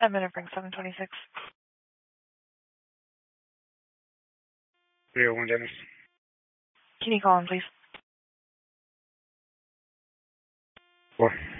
I'm going to bring 726. 301 Dennis. Can you call him, please? 4.